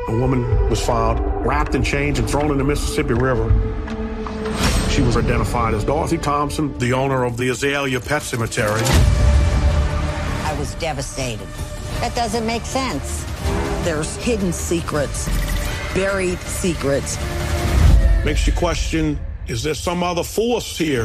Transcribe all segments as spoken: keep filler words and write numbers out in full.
a woman was found wrapped in chains and thrown in the Mississippi River. She was identified as Dorothy Thompson, the owner of the Azalea Pet Cemetery. I was devastated. That doesn't make sense. There's hidden secrets, buried secrets. Makes you question, is there some other force here?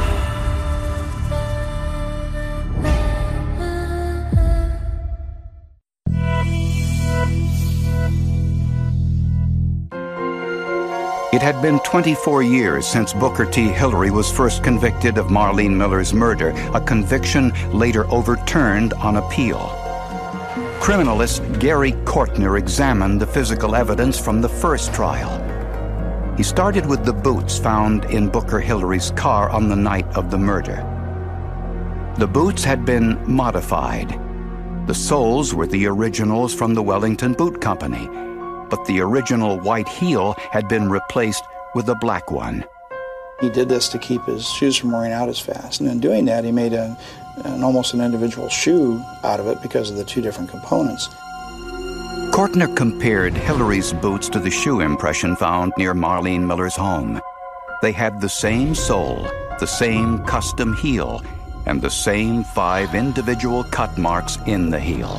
It had been twenty-four years since Booker T. Hillary was first convicted of Marlene Miller's murder, a conviction later overturned on appeal. Criminalist Gary Kortner examined the physical evidence from the first trial. He started with the boots found in Booker Hillary's car on the night of the murder. The boots had been modified. The soles were the originals from the Wellington Boot Company, but the original white heel had been replaced with a black one. He did this to keep his shoes from wearing out as fast, and in doing that he made a, an almost an individual shoe out of it because of the two different components. Kortner compared Hillary's boots to the shoe impression found near Marlene Miller's home. They had the same sole, the same custom heel, and the same five individual cut marks in the heel.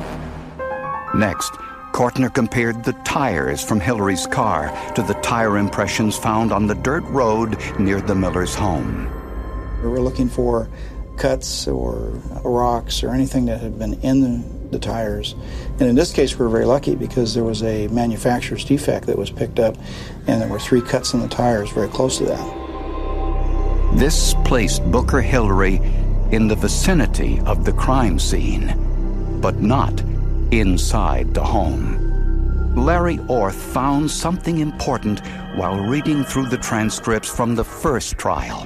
Next, Kortner compared the tires from Hillary's car to the tire impressions found on the dirt road near the Millers' home. We were looking for cuts or rocks or anything that had been in the, the tires. And in this case, we were very lucky because there was a manufacturer's defect that was picked up, and there were three cuts in the tires very close to that. This placed Booker Hillary in the vicinity of the crime scene, but not inside the home. Larry Orth found something important while reading through the transcripts from the first trial.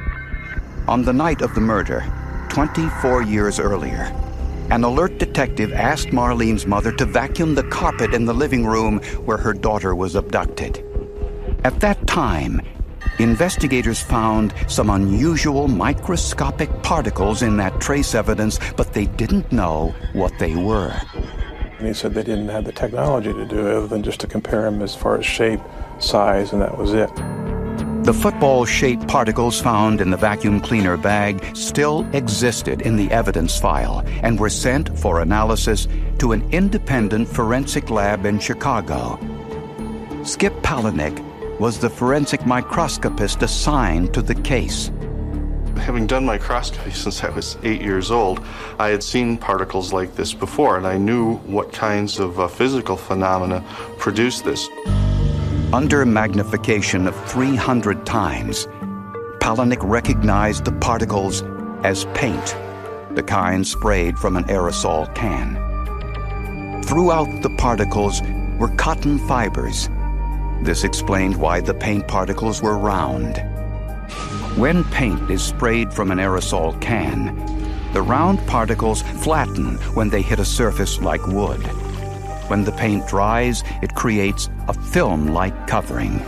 On the night of the murder, twenty-four years earlier, an alert detective asked Marlene's mother to vacuum the carpet in the living room where her daughter was abducted. At that time, investigators found some unusual microscopic particles in that trace evidence, but they didn't know what they were. And he said they didn't have the technology to do it other than just to compare them as far as shape, size, and that was it. The football-shaped particles found in the vacuum cleaner bag still existed in the evidence file and were sent for analysis to an independent forensic lab in Chicago. Skip Palahniuk was the forensic microscopist assigned to the case. Having done microscopy since I was eight years old, I had seen particles like this before, and I knew what kinds of uh, physical phenomena produce this. Under magnification of three hundred times, Palahniuk recognized the particles as paint, the kind sprayed from an aerosol can. Throughout the particles were cotton fibers. This explained why the paint particles were round. When paint is sprayed from an aerosol can, the round particles flatten when they hit a surface like wood. When the paint dries, it creates a film-like covering.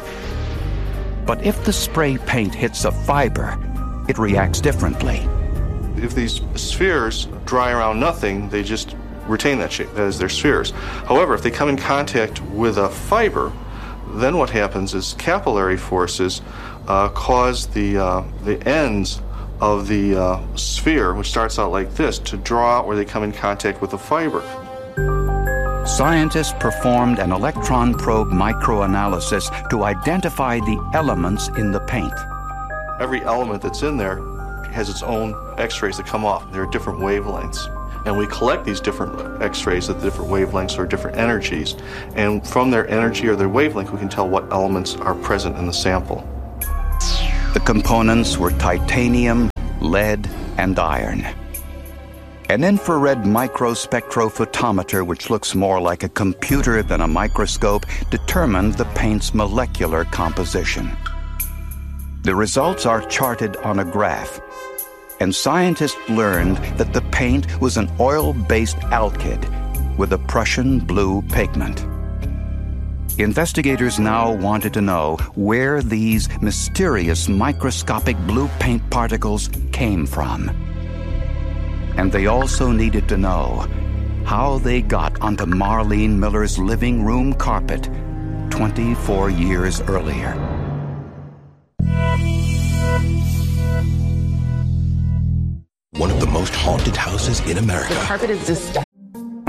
But if the spray paint hits a fiber, it reacts differently. If these spheres dry around nothing, they just retain that shape, that is, they're spheres. However, if they come in contact with a fiber, then what happens is capillary forces uh, cause the, uh, the ends of the uh, sphere, which starts out like this, to draw out where they come in contact with the fiber. Scientists performed an electron probe microanalysis to identify the elements in the paint. Every element that's in there has its own X-rays that come off. There are different wavelengths. And we collect these different X-rays at the different wavelengths or different energies. And from their energy or their wavelength, we can tell what elements are present in the sample. The components were titanium, lead, and iron. An infrared microspectrophotometer, which looks more like a computer than a microscope, determined the paint's molecular composition. The results are charted on a graph, and scientists learned that the paint was an oil-based alkyd with a Prussian blue pigment. Investigators now wanted to know where these mysterious microscopic blue paint particles came from. And they also needed to know how they got onto Marlene Miller's living room carpet twenty-four years earlier. One of the most haunted houses in America. The carpet is disgusting.